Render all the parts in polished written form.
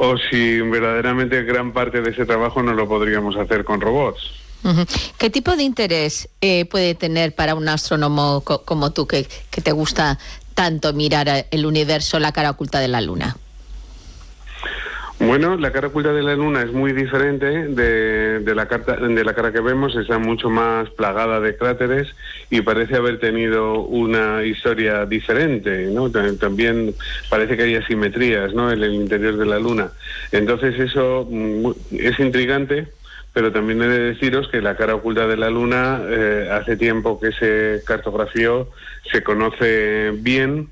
o si verdaderamente gran parte de ese trabajo no lo podríamos hacer con robots. Uh-huh. ¿Qué tipo de interés puede tener para un astrónomo como tú, que te gusta tanto mirar el universo, la cara oculta de la Luna? Bueno, la cara oculta de la Luna es muy diferente de la cara que vemos, está mucho más plagada de cráteres y parece haber tenido una historia diferente, ¿no? También parece que hay asimetrías, ¿no?, en el interior de la Luna. Entonces eso es intrigante, pero también he de deciros que la cara oculta de la Luna hace tiempo que se cartografió, se conoce bien.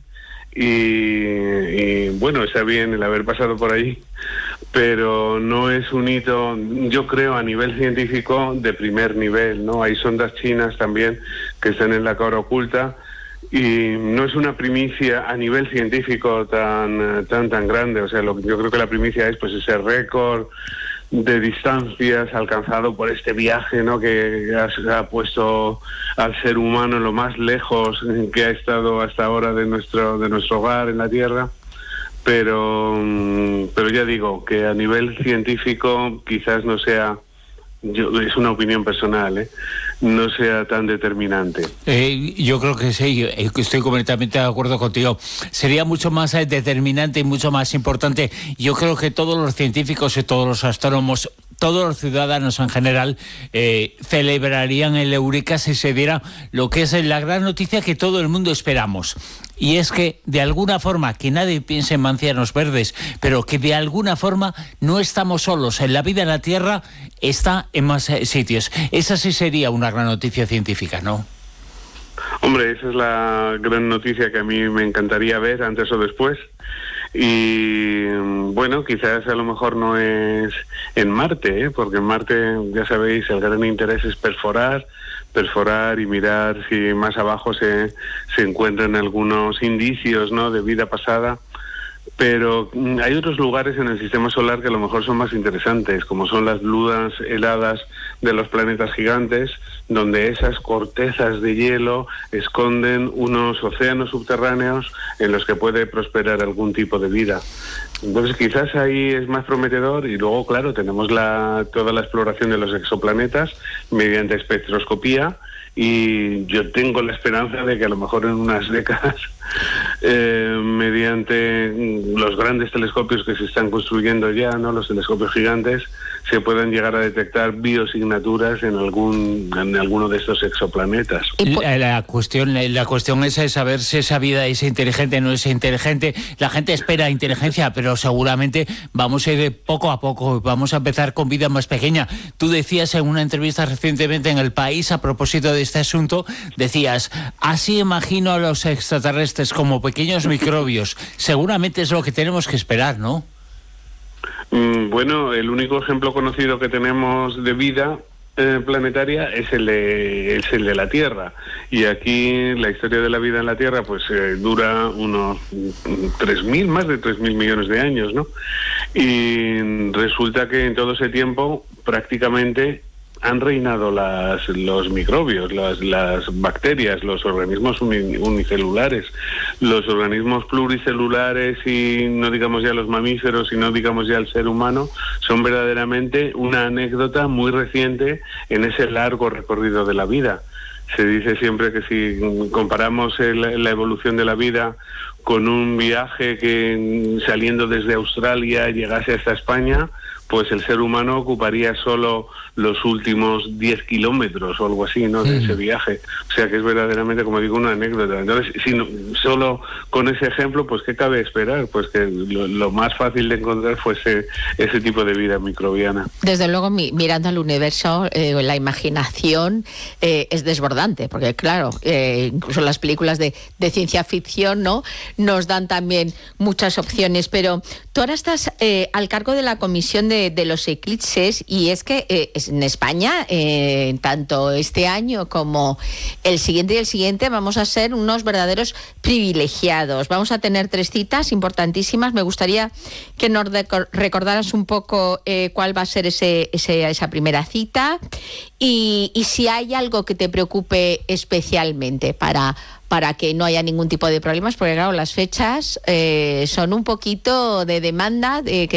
Y bueno, está bien el haber pasado por allí, pero no es un hito, yo creo, a nivel científico de primer nivel, ¿no? Hay sondas chinas también que están en la cara oculta y no es una primicia a nivel científico tan grande. O sea, yo creo que la primicia es pues ese récord de distancias alcanzado por este viaje, ¿no?, que ha puesto al ser humano lo más lejos que ha estado hasta ahora de nuestro hogar en la Tierra, pero ya digo que a nivel científico quizás no sea, es una opinión personal, no sea tan determinante. Yo creo que sí, estoy completamente de acuerdo contigo. Sería mucho más determinante y mucho más importante. Yo creo que todos los científicos y todos los astrónomos, todos los ciudadanos en general, celebrarían el Eureka si se diera lo que es la gran noticia que todo el mundo esperamos. Y es que, de alguna forma, que nadie piense en marcianos verdes, pero que de alguna forma no estamos solos. En la vida en la Tierra está en más sitios. Esa sí sería una gran noticia científica, ¿no? Hombre, esa es la gran noticia que a mí me encantaría ver antes o después. Y bueno, quizás a lo mejor no es en Marte, porque en Marte, ya sabéis, el gran interés es perforar y mirar si más abajo se encuentran algunos indicios, ¿no?, de vida pasada. Pero hay otros lugares en el sistema solar que a lo mejor son más interesantes, como son las lunas heladas de los planetas gigantes, donde esas cortezas de hielo esconden unos océanos subterráneos en los que puede prosperar algún tipo de vida. Entonces quizás ahí es más prometedor. Y luego, claro, tenemos toda la exploración de los exoplanetas mediante espectroscopía, y yo tengo la esperanza de que a lo mejor en unas décadas, mediante los grandes telescopios que se están construyendo ya, ¿no?, los telescopios gigantes, se puedan llegar a detectar biosignaturas en alguno de estos exoplanetas. La cuestión es saber si esa vida es inteligente o no es inteligente. La gente espera inteligencia, pero seguramente vamos a ir poco a poco, vamos a empezar con vida más pequeña. Tú decías en una entrevista recientemente en El País, a propósito de este asunto, decías, así imagino a los extraterrestres como pequeños microbios. Seguramente es lo que tenemos que esperar, ¿no? Bueno, el único ejemplo conocido que tenemos de vida planetaria es el de la Tierra, y aquí la historia de la vida en la Tierra pues dura unos más de 3.000 millones de años, ¿no? Y resulta que en todo ese tiempo prácticamente han reinado los microbios, las bacterias, los organismos unicelulares, los organismos pluricelulares, y no digamos ya los mamíferos y no digamos ya el ser humano, son verdaderamente una anécdota muy reciente en ese largo recorrido de la vida. Se dice siempre que si comparamos la evolución de la vida con un viaje que saliendo desde Australia llegase hasta España, pues el ser humano ocuparía solo los últimos 10 kilómetros o algo así, ¿no?, de ese viaje. O sea que es verdaderamente, como digo, una anécdota. Entonces, solo con ese ejemplo, pues ¿qué cabe esperar? Pues que lo más fácil de encontrar fuese ese tipo de vida microbiana. Desde luego, mirando al universo, la imaginación es desbordante, porque claro, incluso las películas de ciencia ficción, ¿no?, nos dan también muchas opciones. Pero tú ahora estás al cargo de la comisión de los eclipses, y es que en España, tanto este año como el siguiente y el siguiente, vamos a ser unos verdaderos privilegiados. Vamos a tener 3 citas importantísimas. Me gustaría que nos recordaras un poco cuál va a ser esa primera cita, y si hay algo que te preocupe especialmente para que no haya ningún tipo de problemas, porque claro, las fechas son un poquito de demanda, que